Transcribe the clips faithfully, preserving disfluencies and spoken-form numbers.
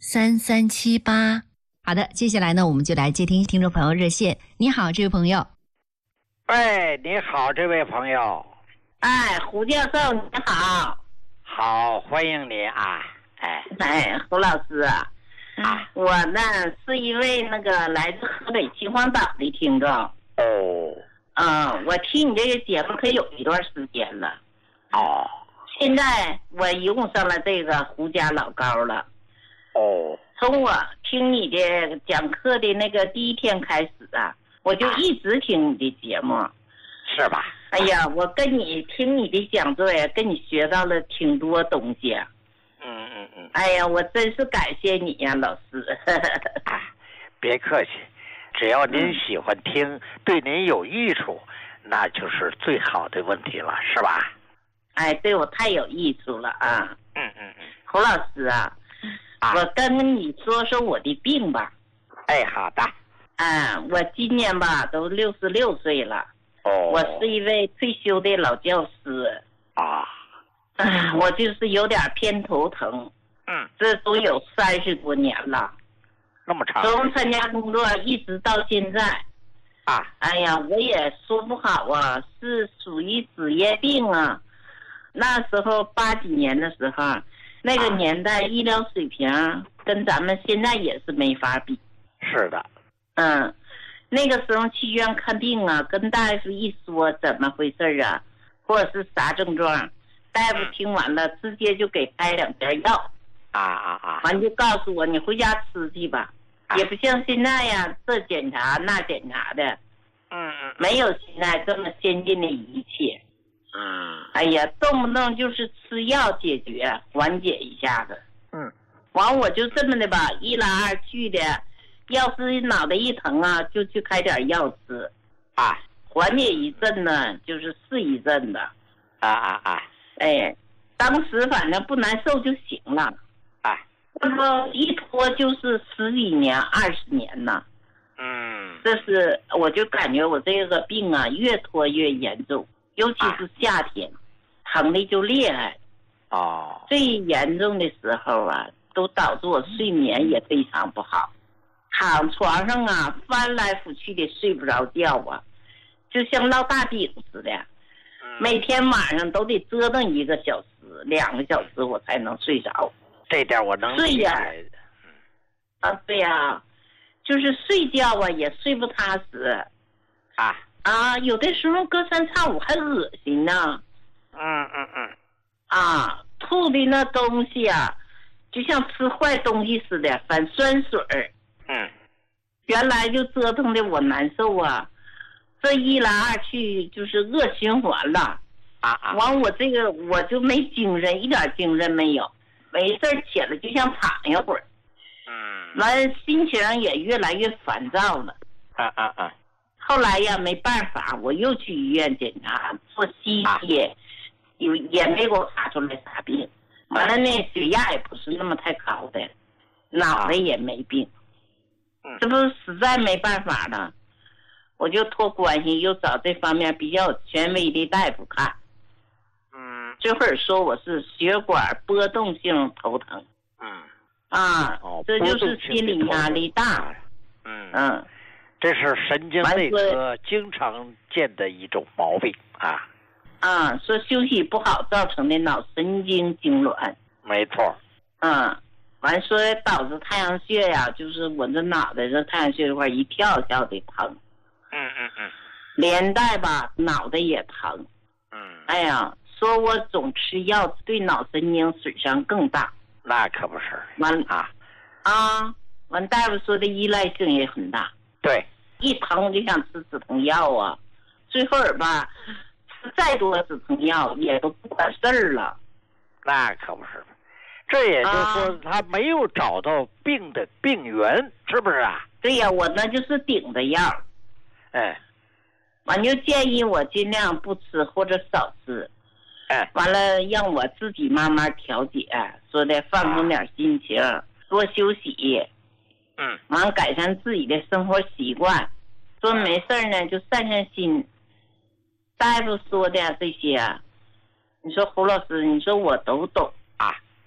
三三七八。好的，接下来呢，我们就来接听听众朋友热线。你好，这位朋友。 喂，你好，这位朋友。 哎，胡教授你好。 好，欢迎你啊。哎哎，胡老师啊，啊我呢是一位那个来自河北秦皇岛的听众。 哦。 嗯，我听你这个节目可有一段时间了。 哦。 现在我用上了这个胡家老高了。 哦。 从我听你的讲课的那个第一天开始啊，我就一直听你的节目。 是吧？ 哎呀，我跟你听你的讲座呀，跟你学到了挺多东西。 嗯嗯嗯。 哎呀，我真是感谢你呀，老师。 啊，别客气，只要您喜欢听，嗯、对您有益处，那就是最好的问题了，是吧？ 哎，对我太有益处了啊。 嗯嗯嗯。 胡老师啊，啊我跟你说说我的病吧。 哎，好的。 啊，我今年吧都六十六岁了。 哦。 我是一位退休的老教师。 啊。 啊，我就是有点偏头疼。 嗯。 这都有三十多年了。 那么长。 从参加工作一直到现在。 啊。 哎呀，我也说不好啊，是属于职业病啊。那时候八几年的时候，那个年代医疗水平跟咱们现在也是没法比。 是的。 嗯，那个时候去医院看病啊，跟大夫一说怎么回事啊，或者是啥症状，大夫听完了直接就给开两片药。 啊啊啊！ 完就告诉我你回家吃去吧， 啊、 也不像现在呀，这检查那检查的。 嗯嗯。 没有现在这么先进的仪器。 嗯。 哎呀，动不动就是吃药解决，缓解一下子。 嗯。 完我就这么的吧，一来二去的，要是脑袋一疼啊，就去开点药吃。 啊。 缓解一阵呢，就是是一阵的。 啊啊啊！ 哎，当时反正不难受就行了。 啊。 那么一拖就是十几年、二十年呢。 嗯。 这是我就感觉我这个病啊，越拖越严重。尤其是夏天，啊、疼的就厉害。 哦。 最严重的时候啊，都导致我睡眠也非常不好，躺床上啊，翻来覆去的睡不着觉啊，就像烙大饼似的。 嗯、 每天晚上都得折腾一个小时、两个小时，我才能睡着。 这点我能理解。啊，对呀、啊，就是睡觉啊，也睡不踏实。 啊。 啊，有的时候隔三差五还恶心呢。 嗯嗯嗯。 啊，吐的那东西啊，就像吃坏东西似的，反酸水儿。 嗯。 原来就折腾的我难受啊，这一来二去就是恶循环了。 啊啊。 完我这个我就没精神，一点精神没有，没事起来就想躺一会儿。 嗯。 完心情也越来越烦躁了。 啊啊啊。 后来呀，没办法，我又去医院检查，做 C T， 有、啊、也没给我查出来啥病。完了那血压也不是那么太高的，脑袋也没病。 啊、 这不是实在没办法了，我就托关系又找这方面比较权威的大夫看。 嗯。 这会儿说我是血管波动性头疼。 嗯。 啊， 哦、 这就是心理压力大。 嗯嗯。 这是神经内科经常见的一种毛病啊。 啊，说休息不好造成的脑神经痉挛。 没错。 嗯，完说导致太阳穴呀，就是我这脑袋这太阳穴这块一跳跳的疼。 嗯嗯嗯。 连带吧，脑袋也疼。 嗯。 哎呀，说我总吃药对脑神经损伤更大。 那可不是。 完啊。 啊，完大夫说的依赖性也很大。 对， 一疼我就想吃止疼药啊，最后儿吧，吃再多止疼药也都不管事儿了。 那可不是，这也就是说他没有找到病的病源，是不是啊？ 对呀，我那就是顶着药。 哎， 完就建议我尽量不吃或者少吃。 哎， 完了让我自己慢慢调节，说的放松点心情，啊、多休息。 嗯， 完改善自己的生活习惯，说没事呢就散散心。大夫说的这些，你说胡老师，你说我都懂啊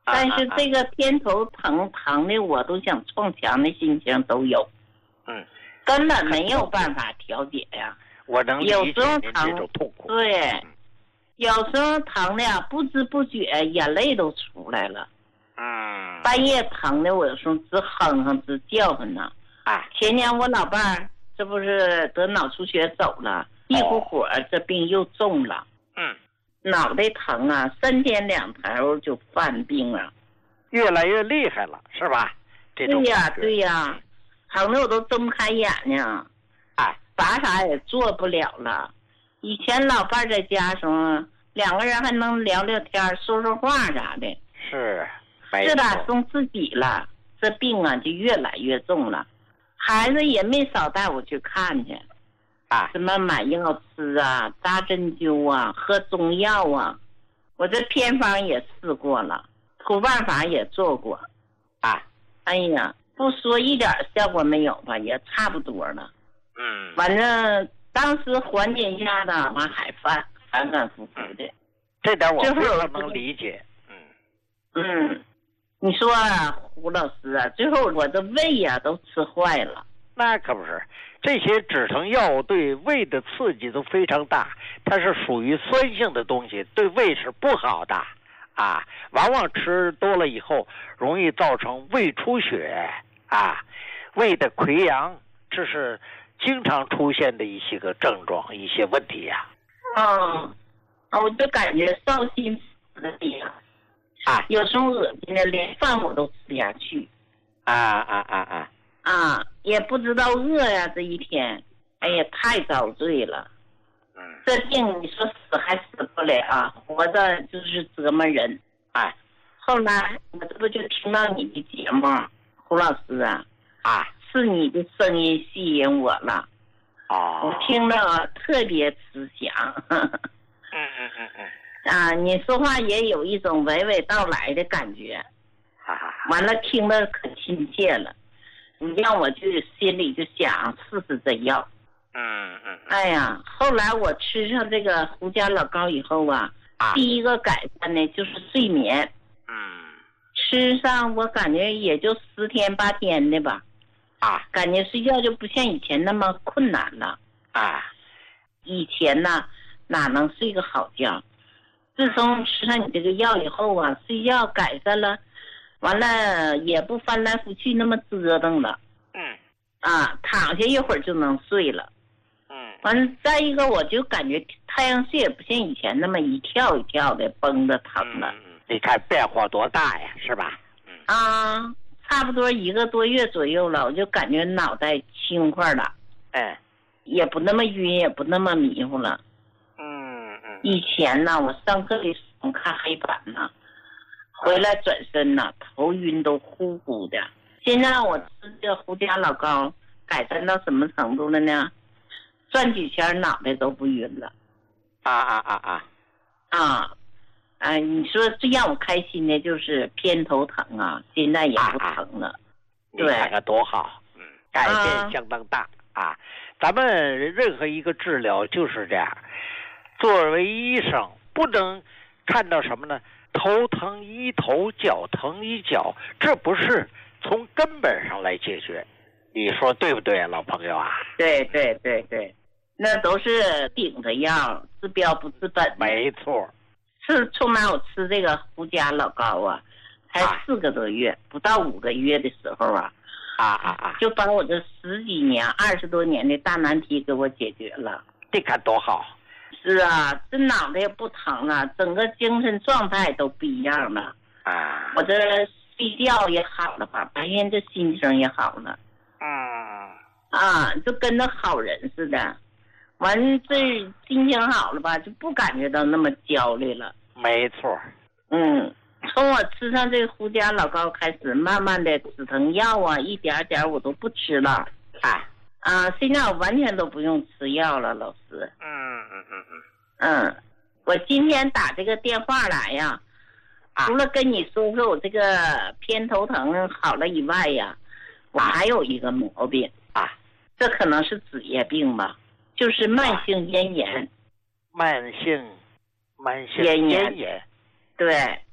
但是这个偏头疼疼的我都想撞墙的心情都有， 嗯， 根本没有办法调节呀。 我能理解您这种痛苦。 对，有时候疼的呀，不知不觉眼泪都出来了。 嗯， 半夜疼的我有时候直哼哼直叫唤呢。 哎， 前年我老伴儿这不是得脑出血走了，一股火这病又重了。 嗯， 脑袋疼啊，三天两头就犯病了， 越来越厉害了，是吧？这种对呀对呀，疼的我都睁不开眼睛， 哎， 啥啥也做不了了。以前老伴儿在家时候，两个人还能聊聊天、说说话啥的。 是， 自打送自己了，这病啊就越来越重了。孩子也没少带我去看去， 啊， 什么买药吃啊，扎针灸啊，喝中药啊，我这偏方也试过了，土办法也做过， 啊， 哎呀，不说一点效果没有吧，也差不多了。 嗯， 反正当时缓解一下子，完还反反反复复的。 这点我非常能理解。嗯嗯，你说啊，胡老师啊，最后我的胃呀、啊、都吃坏了。 那可不是，这些止疼药对胃的刺激都非常大，它是属于酸性的东西，对胃是不好的啊。往往吃多了以后，容易造成胃出血啊，胃的溃疡，这是经常出现的一些个症状，一些问题呀、 啊。嗯，我就感觉烧心的厉害。 啊， 有时候恶心的，连饭我都吃下去。 啊啊啊啊！ 啊，也不知道饿呀，这一天，哎呀，太遭罪了。 嗯， 这病你说死还死不了，活着就是折磨人。 哎， 后来我这不就听到你的节目，胡老师啊， 啊， 是你的声音吸引我了。 哦， 我听了特别慈祥。 嗯嗯嗯嗯。 啊，你说话也有一种娓娓道来的感觉， 哈哈哈， 完了听得可亲切了，你让我就心里就想试试这药。 嗯嗯。 哎呀，后来我吃上这个胡家老膏以后啊， 啊第一个改善呢就是睡眠。 嗯。 吃上我感觉也就十天八天的吧， 啊， 感觉睡觉就不像以前那么困难了。 啊， 以前呢哪能睡个好觉？自从吃上你这个药以后啊，睡觉改善了，完了也不翻来覆去那么折腾了。 嗯。 啊，躺下一会儿就能睡了。 嗯。 完了，再一个我就感觉太阳穴也不像以前那么一跳一跳的绷着疼了。 嗯，你看变化多大呀，是吧？嗯。 啊，差不多一个多月左右了，我就感觉脑袋轻快了。 哎。 也不那么晕，也不那么迷糊了。以前呢，我上课的时候看黑板呢，回来转身呢，头晕都呼呼的。现在我吃这胡家老膏，改善到什么程度了呢？转几圈脑袋都不晕了。 啊啊啊啊！ 啊，啊！你说最让我开心的就是偏头疼啊，现在也不疼了。啊、 你看看多好，嗯，改变相当大啊！啊咱们任何一个治疗就是这样。作为医生，不能看到什么呢？头疼医头，脚疼医脚，这不是从根本上来解决。你说对不对啊，老朋友啊？ 对对对对，那都是顶着药，治标不治本。 没错。 是从哪我吃这个胡家老膏啊，才四个多月，啊、不到五个月的时候啊， 啊啊啊， 就把我这十几年、二十多年的大难题给我解决了。 你看多好。 是啊，这脑袋也不疼了，整个精神状态都不一样了啊！ 我这睡觉也好了吧，白天这心情也好了。 嗯啊，就跟那好人似的。完，这心情好了吧，就不感觉到那么焦虑了。 没错。 嗯，从我吃上这个胡家老膏开始，慢慢的止疼药啊，一点点我都不吃了。 啊。 啊，现在我完全都不用吃药了，老师。 嗯嗯嗯嗯。 嗯，我今天打这个电话来呀， 啊、 除了跟你说说我这个偏头疼好了以外呀，我还有一个毛病啊， 这可能是职业病吧，就是慢性咽炎。 慢性，慢性咽炎。 对。 啊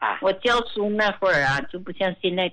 啊。 我教书那会儿啊，就不像现在